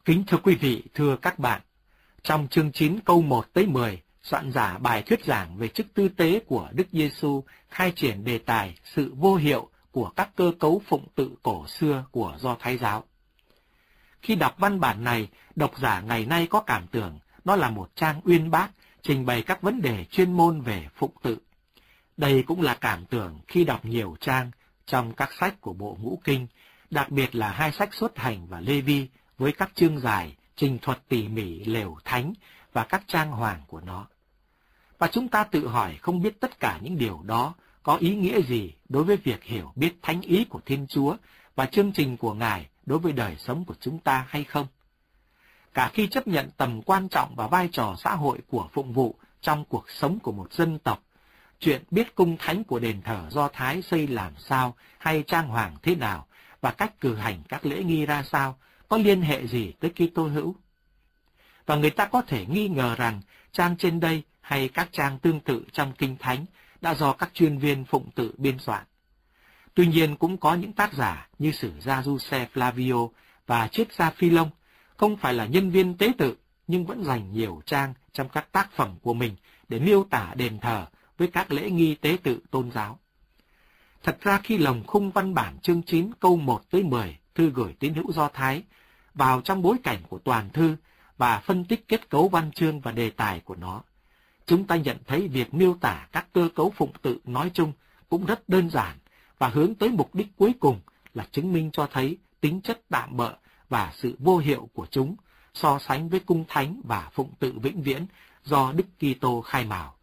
Kính thưa quý vị, thưa các bạn, trong chương 9 câu 1 tới 10, soạn giả bài thuyết giảng về chức tư tế của Đức Giêsu khai triển đề tài sự vô hiệu của các cơ cấu phụng tự cổ xưa của Do Thái giáo. Khi đọc văn bản này, độc giả ngày nay có cảm tưởng nó là một trang uyên bác trình bày các vấn đề chuyên môn về phụng tự. Đây cũng là cảm tưởng khi đọc nhiều trang trong các sách của Bộ Ngũ Kinh, đặc biệt là hai sách Xuất Hành và Lê Vi với các chương dài, trình thuật tỉ mỉ lều thánh và các trang hoàng của nó. Và chúng ta tự hỏi không biết tất cả những điều đó có ý nghĩa gì đối với việc hiểu biết thánh ý của Thiên Chúa và chương trình của Ngài đối với đời sống của chúng ta hay không? Cả khi chấp nhận tầm quan trọng và vai trò xã hội của phụng vụ trong cuộc sống của một dân tộc, chuyện biết cung thánh của đền thờ Do Thái xây làm sao hay trang hoàng thế nào và cách cử hành các lễ nghi ra sao có liên hệ gì tới Kitô hữu? Và người ta có thể nghi ngờ rằng trang trên đây hay các trang tương tự trong Kinh Thánh đã do các chuyên viên phụng tự biên soạn. Tuy nhiên cũng có những tác giả như sử gia Giuse Flavio và triết gia Philông không phải là nhân viên tế tự nhưng vẫn dành nhiều trang trong các tác phẩm của mình để miêu tả đền thờ với các lễ nghi tế tự tôn giáo. Thật ra khi lồng khung văn bản chương 9 câu 1 tới 10 thư gửi tín hữu Do Thái vào trong bối cảnh của toàn thư và phân tích kết cấu văn chương và đề tài của nó, chúng ta nhận thấy việc miêu tả các cơ cấu phụng tự nói chung cũng rất đơn giản và hướng tới mục đích cuối cùng là chứng minh cho thấy tính chất tạm bợ và sự vô hiệu của chúng so sánh với cung thánh và phụng tự vĩnh viễn do Đức Kitô khai mào.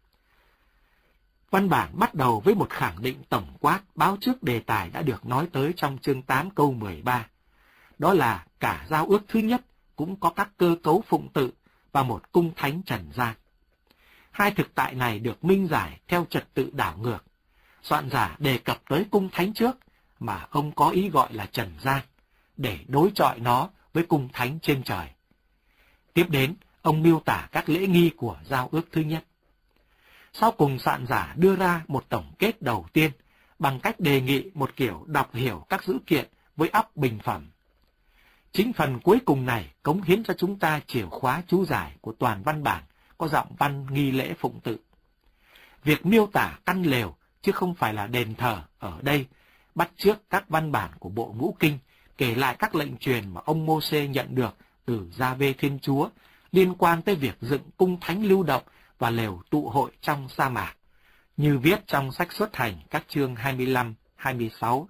Văn bản bắt đầu với một khẳng định tổng quát báo trước đề tài đã được nói tới trong chương 8 câu 13. Đó là cả giao ước thứ nhất cũng có các cơ cấu phụng tự và một cung thánh trần gian. Hai thực tại này được minh giải theo trật tự đảo ngược. Soạn giả đề cập tới cung thánh trước mà ông có ý gọi là trần gian, để đối chọi nó với cung thánh trên trời. Tiếp đến, ông miêu tả các lễ nghi của giao ước thứ nhất. Sau cùng soạn giả đưa ra một tổng kết đầu tiên bằng cách đề nghị một kiểu đọc hiểu các dữ kiện với óc bình phẩm. Chính phần cuối cùng này cống hiến cho chúng ta chìa khóa chú giải của toàn văn bản có giọng văn nghi lễ phụng tự. Việc miêu tả căn lều chứ không phải là đền thờ ở đây bắt chước các văn bản của Bộ Ngũ Kinh kể lại các lệnh truyền mà ông Mô-sê nhận được từ Gia-vê Thiên Chúa liên quan tới việc dựng cung thánh lưu động và lều tụ hội trong sa mạc, như viết trong sách Xuất Hành các chương 25, 26,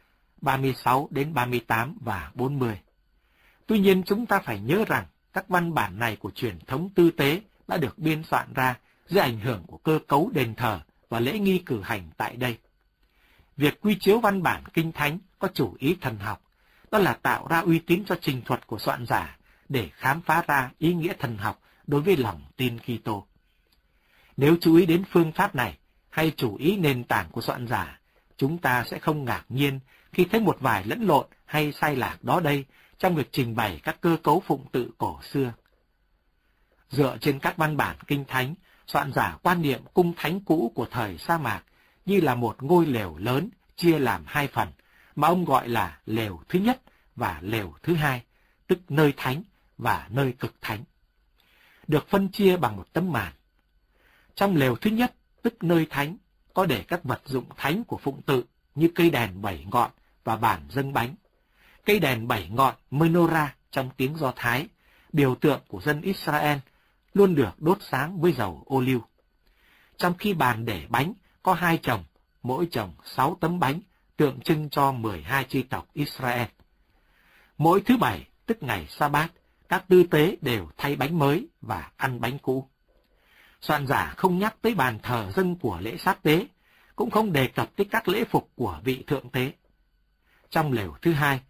36 đến 38 và 40. Tuy nhiên chúng ta phải nhớ rằng các văn bản này của truyền thống tư tế đã được biên soạn ra dưới ảnh hưởng của cơ cấu đền thờ và lễ nghi cử hành tại đây. Việc quy chiếu văn bản Kinh Thánh có chủ ý thần học, đó là tạo ra uy tín cho trình thuật của soạn giả để khám phá ra ý nghĩa thần học đối với lòng tin Kitô. Nếu chú ý đến phương pháp này hay chủ ý nền tảng của soạn giả, chúng ta sẽ không ngạc nhiên khi thấy một vài lẫn lộn hay sai lạc đó đây trong việc trình bày các cơ cấu phụng tự cổ xưa. Dựa trên các văn bản Kinh Thánh, soạn giả quan niệm cung thánh cũ của thời sa mạc như là một ngôi lều lớn chia làm hai phần, mà ông gọi là lều thứ nhất và lều thứ hai, tức nơi thánh và nơi cực thánh, được phân chia bằng một tấm màn. Trong lều thứ nhất, tức nơi thánh, có để các vật dụng thánh của phụng tự như cây đèn 7 ngọn và bàn dâng bánh. Cây đèn 7 ngọn menorah trong tiếng Do Thái, biểu tượng của dân Israel, luôn được đốt sáng với dầu ô liu. Trong khi bàn để bánh có 2 chồng, mỗi chồng 6 tấm bánh, tượng trưng cho 12 chi tộc Israel. Mỗi thứ Bảy, tức ngày Sa-bát, các tư tế đều thay bánh mới và ăn bánh cũ. Soạn giả không nhắc tới bàn thờ dâng của lễ sát tế, cũng không đề cập tới các lễ phục của vị thượng tế. Trong lều thứ hai,